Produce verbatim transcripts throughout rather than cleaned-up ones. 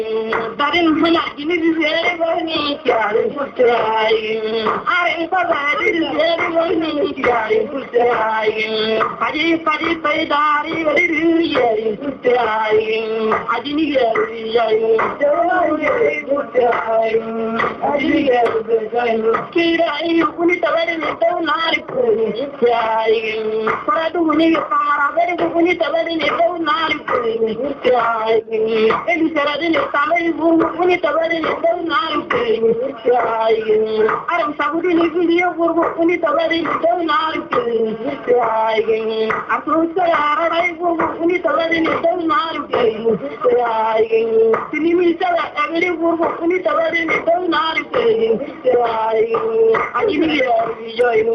Darin hana gini zere bani kyare putrai are pagari zere bani kyare putrai haji haji paidari gari yeri putrai haji ni yeri yeri yeri putrai haji yeri yeri kirai uni tabare ne to nari putrai paradu uni kamara gari uni tabare ne to nari putrai eli sarade ne tamai uni tabare ne to nari putrai aram sabudi ne video burbu uni tabare ne to nari putrai asu sara rai burbu uni tabare ne to nari putrai sinimi sara agri burbu uni tabare ne to nari putrai ajini yeri joinu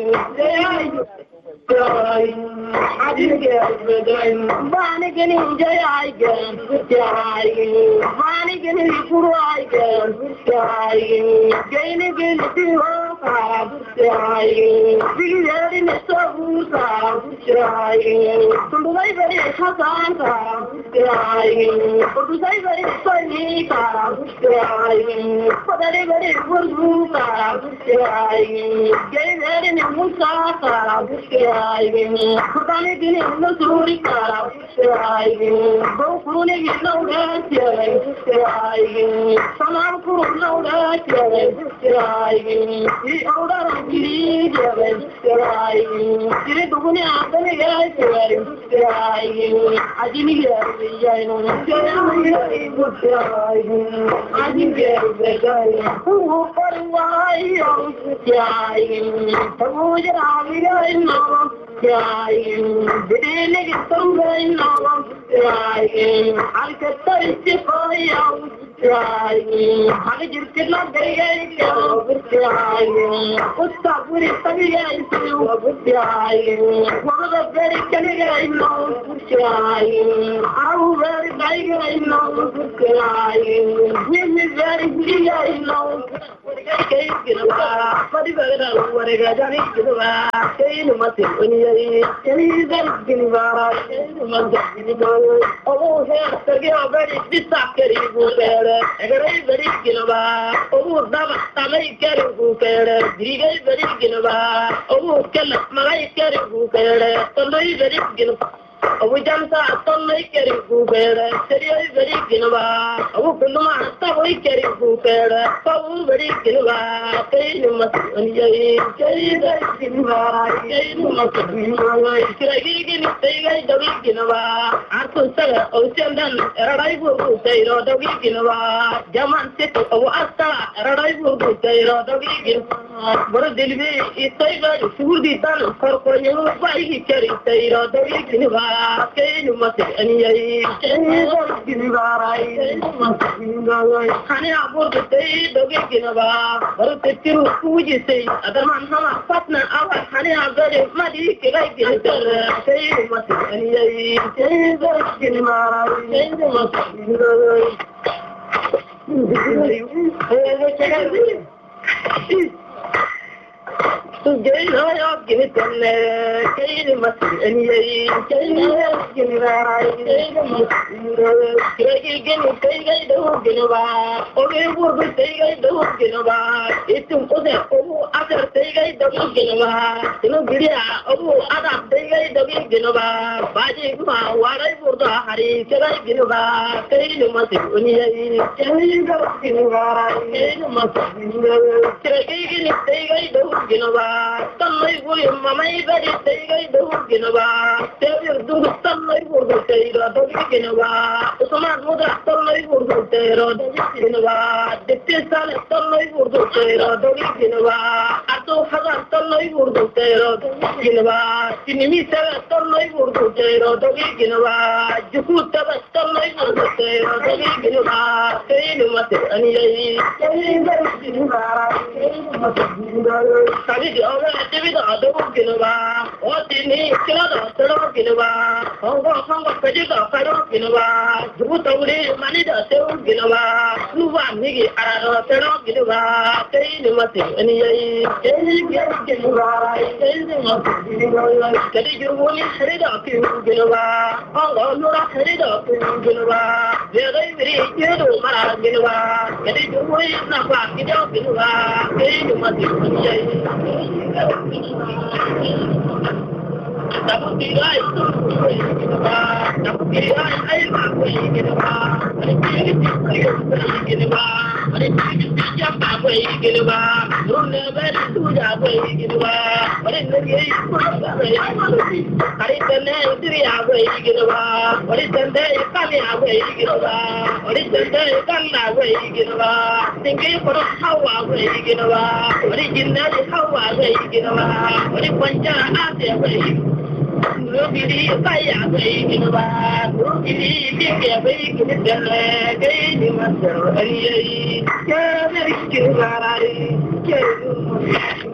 Bani gani jai aigan, jai. Bani gani puru aigan, jai. Gani gani tiwa kab, jai. Bigari ne sabu kab, jai. Tundai bari hasan kab, jai. Tundai bari sani kab, jai. Padari bari burbu kab, jai. Gani ne musa kab, jai. Kudane gini no suri kara, jai. Go kurune gini no jai, jai. Samam kuru no jai, jai. I order giri jai, jai. Giri dugune aapne jai, jai. Ajini jai, jai no jai, jai. Ajini jai, oh parwai oh jai. Tamu jara jai no. Jai, dile che tonga in nova, jai, anche torce poi au, jai, anche girke la gaya au, jai, utta puri tagiya au, jai, wada beri kaliya au, jai, au beri gaya au, jai, ni beri gaya au, kay gilwa, padi bagara warega jani gilwa, kay no mate oni Kali dari gini bara, manja gini bara. Oh hey, tergi abadi bisa keri bukere. Agar beri gini bara, oh dama tamai keri bukere. Diri beri gini bara, oh kala magai keri bukere. Toloi beri gini bara. Abu jamsa toloi keri bukere. Seri beri gini bara, abu kuluma taboi keri bukere. Abu beri gini bara, kei numat anjai, kei dari gini bara, kei numat. Kiragi gini teigai dogi ginawa artu saga ocean eradai burbu teiro dogi ginawa jaman setu awu astala eradai burbu teiro dogi ginawa boro dilbi isai ba surdi tan korkonyo bai keri teiro dogi ginawa keinu mate aniyai keinu ginawa rai mate ginawa khane abur tei dogi ginawa boro tetiru puji sei adarman nama patna awa khane agare madi kirai ginawa Kay mati aniyai, kay gini marai, kay mati aniyai. Tujhe hoya gini tenne, kay mati aniyai, kay gini marai, kay mati aniyai. Kay gini kay gay do gini ba, oge burbu kay gay do gini ba. Itum ose obu agar kay gay do gini ba. Tino giriya obu adab kay gay do gini ba. Baji ma warai burda hari kay gini ba. Kay mati aniyai, kay gini marai, kay mati aniyai. Kay gini kay gay do gini ba. Tamai boy mamai bari kay gay do gini ba. Tevir du tamai burdu kay do gini ba. Usman muda tamai burdu kay do gini ba. Dipti sal tamai burdu kay do gini ba. Ato hazar tamai burdu kay do gini ba. Tinimi sal tamai burdu kay do gini ba. Juku tab tamai burdu kay do gini ba. Kay mate aniyai, kay gini ba. Sabi di awa devi da do gini ba. O tini kila da do gini ba. Hongga hongga kaji da karo gini ba. Juku tawri mani da do gini ba. Nuwa nigi araro pero gilwa kai mate ani yai kai gilwa kai mate gilwa kai jurwoni harida ki gilwa anga nura harida ki gilwa jegai miri jedo mara gilwa kai jurwoni na ba kido gilwa kai mate ani yai Tapu tirai, tapu tirai, air aku ingin ba, ada tirai tirai aku ingin ba, ada tirai tirai aku ingin ba, rumah baru tu aku ingin ba, ada negeri pun aku ingin ba, hari tanah diri aku ingin ba, hari tanah ikan aku ingin ba, hari tanah ikan aku ingin ba, tinggi perut hawa aku ingin ba, hari jinnah hawa aku ingin ba, hari panjang hati aku ingin. Rubidi kaya kai gilwa, rubidi dike bai gilwa, kai di masar aliyai, ya meri kirarari, ya